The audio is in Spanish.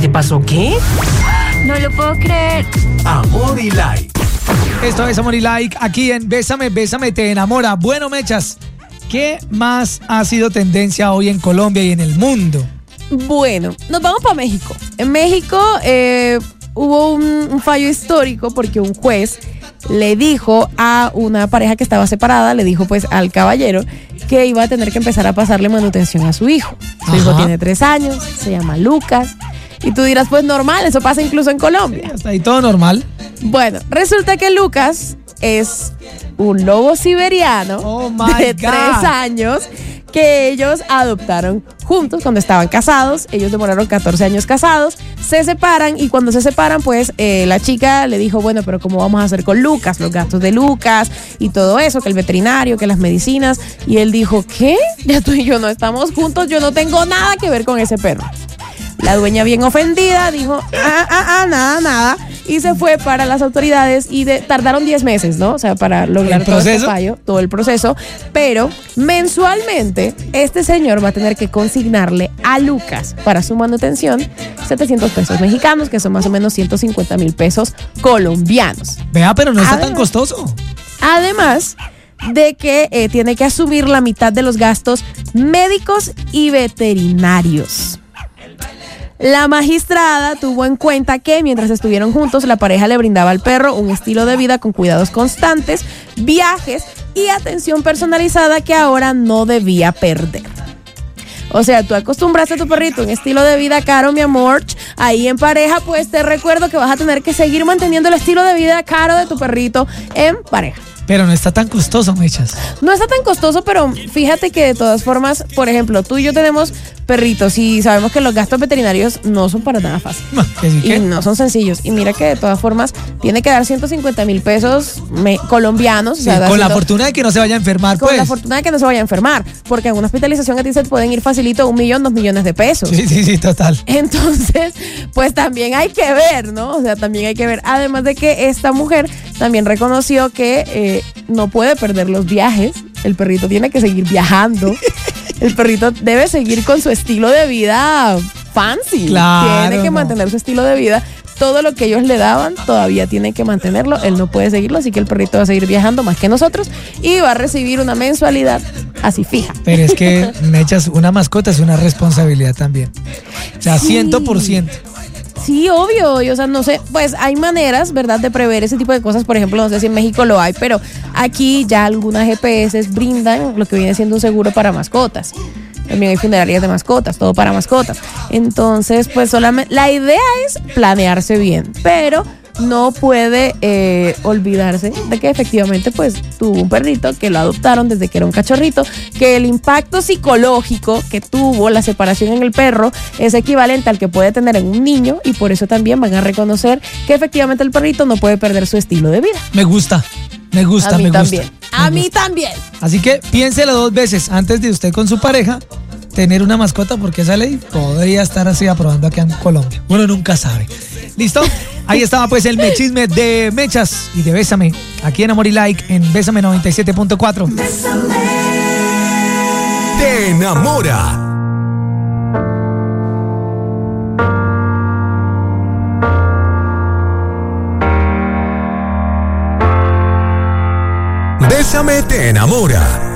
te pasó qué? No lo puedo creer. Amor y Like. Esto es Amor y Like, aquí en Bésame, Bésame, te enamora. Bueno, Mechas, ¿qué más ha sido tendencia hoy en Colombia y en el mundo? Bueno, nos vamos para México. En México hubo un fallo histórico porque un juez le dijo a una pareja que estaba separada, le dijo pues al caballero que iba a tener que empezar a pasarle manutención a su hijo. Su hijo tiene 3 años, se llama Lucas. Y tú dirás, pues normal, eso pasa incluso en Colombia. Sí, hasta ahí todo normal. Bueno, resulta que Lucas es un lobo siberiano de 3 años que ellos adoptaron juntos cuando estaban casados. Ellos demoraron 14 años casados, se separan y cuando se separan pues la chica le dijo, bueno, pero ¿cómo vamos a hacer con Lucas? Los gastos de Lucas y todo eso, que el veterinario, que las medicinas. Y él dijo, ¿qué? Ya tú y yo no estamos juntos, yo no tengo nada que ver con ese perro. La dueña bien ofendida dijo, nada. Y se fue para las autoridades y tardaron 10 meses, ¿no? O sea, para lograr todo este fallo, todo el proceso. Pero mensualmente este señor va a tener que consignarle a Lucas para su manutención 700 pesos mexicanos, que son más o menos 150,000 pesos colombianos. Vea, pero no está tan costoso. Además de que tiene que asumir la mitad de los gastos médicos y veterinarios. La magistrada tuvo en cuenta que mientras estuvieron juntos, la pareja le brindaba al perro un estilo de vida con cuidados constantes, viajes y atención personalizada que ahora no debía perder. O sea, tú acostumbraste a tu perrito a un estilo de vida caro, mi amor. Ahí en pareja, pues te recuerdo que vas a tener que seguir manteniendo el estilo de vida caro de tu perrito en pareja. Pero no está tan costoso, Mechas. No está tan costoso, pero fíjate que de todas formas, por ejemplo, tú y yo tenemos perritos y sabemos que los gastos veterinarios no son para nada fáciles. Y no son sencillos. Y mira que de todas formas tiene que dar 150,000 pesos colombianos. Sí, o sea, con la fortuna de que no se vaya a enfermar, con la fortuna de que no se vaya a enfermar. Porque en una hospitalización a ti se pueden ir facilito 1 millón, 2 millones de pesos. Sí, total. Entonces, pues también hay que ver, ¿no? O sea, también hay que ver. Además de que esta mujer también reconoció que no puede perder los viajes. El perrito tiene que seguir viajando. El perrito debe seguir con su estilo de vida fancy. Claro, tiene que mantener su estilo de vida. Todo lo que ellos le daban todavía tiene que mantenerlo. Él no puede seguirlo, así que el perrito va a seguir viajando más que nosotros y va a recibir una mensualidad así fija. Pero es que, Mechas, una mascota es una responsabilidad también. O sea, Sí. 100%. Sí, obvio, o sea, no sé, pues hay maneras, ¿verdad?, de prever ese tipo de cosas. Por ejemplo, no sé si en México lo hay, pero aquí ya algunas GPS brindan lo que viene siendo un seguro para mascotas. También hay funerarias de mascotas, todo para mascotas. Entonces, pues solamente la idea es planearse bien, pero no puede olvidarse de que efectivamente pues tuvo un perrito, que lo adoptaron desde que era un cachorrito, que el impacto psicológico que tuvo la separación en el perro es equivalente al que puede tener en un niño, y por eso también van a reconocer que efectivamente el perrito no puede perder su estilo de vida. Me gusta. A mí también. Así que piénselo 2 veces antes de usted con su pareja tener una mascota, porque esa ley podría estar así aprobando acá en Colombia. Uno nunca sabe. ¿Listo? Ahí estaba pues el mechisme de Mechas y de Bésame, aquí en Amor y Like, en Bésame 97.4. Te enamora. Bésame te enamora.